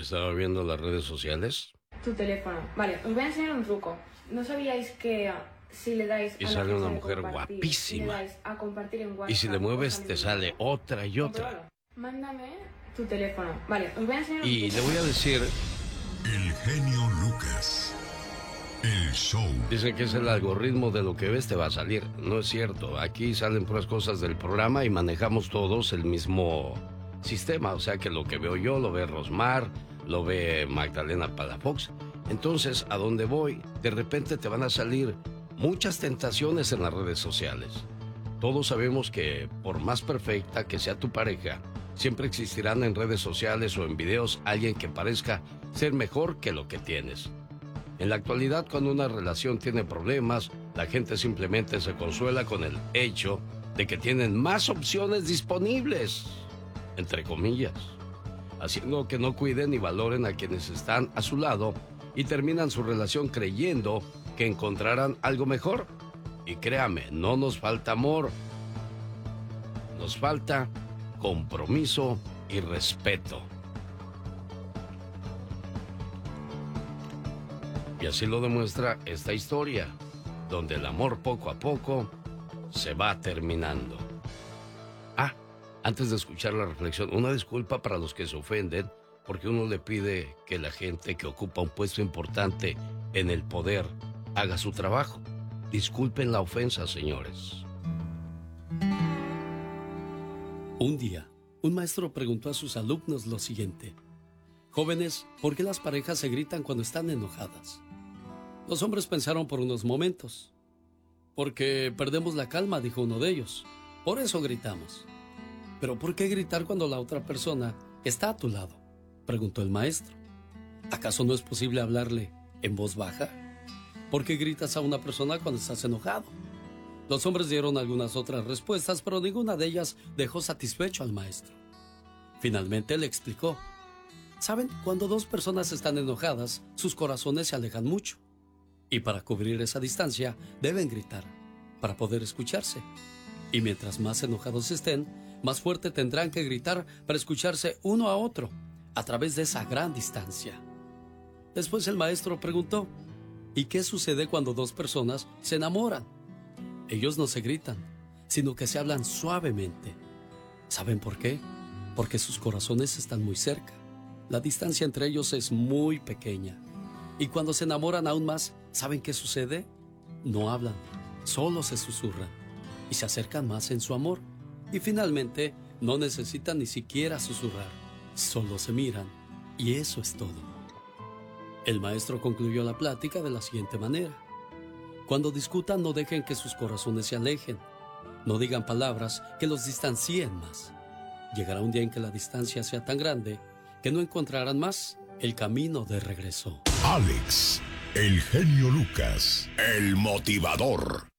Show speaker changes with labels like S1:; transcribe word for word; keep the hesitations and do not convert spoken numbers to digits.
S1: Estaba viendo las redes sociales.
S2: Tu teléfono. Vale, os voy a enseñar un truco. ¿No sabíais que si le dais a
S1: Y
S2: la
S1: sale
S2: flecha
S1: una
S2: de
S1: mujer
S2: compartir,
S1: guapísima.
S2: y le dais a compartir en WhatsApp,
S1: Y si le mueves
S2: os
S1: te
S2: un
S1: sale
S2: mensaje?
S1: otra y otra.
S2: Compruébalo. Mándame tu teléfono. Vale, os voy a enseñar un
S1: Y
S2: truco.
S1: le voy a decir,
S3: El genio Lucas. El show.
S1: dicen que es el algoritmo de lo que ves te va a salir. No es cierto. Aquí salen puras cosas del programa y manejamos todos el mismo sistema. O sea que lo que veo yo lo ve Rosmar, lo ve Magdalena Palafox. Entonces, a donde voy, de repente te van a salir muchas tentaciones en las redes sociales. Todos sabemos que por más perfecta que sea tu pareja, siempre existirán en redes sociales o en videos alguien que parezca ser mejor que lo que tienes. En la actualidad, cuando una relación tiene problemas, la gente simplemente se consuela con el hecho de que tienen más opciones disponibles, entre comillas, haciendo que no cuiden ni valoren a quienes están a su lado y terminan su relación creyendo que encontrarán algo mejor. Y créame, no nos falta amor, nos falta compromiso y respeto. Y así lo demuestra esta historia, donde el amor poco a poco se va terminando. Ah, antes de escuchar la reflexión, una disculpa para los que se ofenden, porque uno le pide que la gente que ocupa un puesto importante en el poder haga su trabajo. Disculpen la ofensa, señores.
S4: Un día, un maestro preguntó a sus alumnos lo siguiente: jóvenes, ¿por qué las parejas se gritan cuando están enojadas? Los hombres pensaron por unos momentos. Porque perdemos la calma, dijo uno de ellos. Por eso gritamos. ¿Pero por qué gritar cuando la otra persona está a tu lado?, preguntó el maestro. ¿Acaso no es posible hablarle en voz baja? ¿Por qué gritas a una persona cuando estás enojado? Los hombres dieron algunas otras respuestas, pero ninguna de ellas dejó satisfecho al maestro. Finalmente le explicó: ¿saben? Cuando dos personas están enojadas, sus corazones se alejan mucho. Y para cubrir esa distancia, deben gritar, para poder escucharse. Y mientras más enojados estén, más fuerte tendrán que gritar para escucharse uno a otro, a través de esa gran distancia. Después el maestro preguntó: ¿y qué sucede cuando dos personas se enamoran? Ellos no se gritan, sino que se hablan suavemente. ¿Saben por qué? Porque sus corazones están muy cerca. La distancia entre ellos es muy pequeña. Y cuando se enamoran aún más, ¿saben qué sucede? No hablan, solo se susurran y se acercan más en su amor. Y finalmente, no necesitan ni siquiera susurrar, solo se miran y eso es todo. El maestro concluyó la plática de la siguiente manera: cuando discutan, no dejen que sus corazones se alejen. No digan palabras que los distancien más. Llegará un día en que la distancia sea tan grande que no encontrarán más el camino de regreso.
S3: Alex, el genio Lucas, el motivador.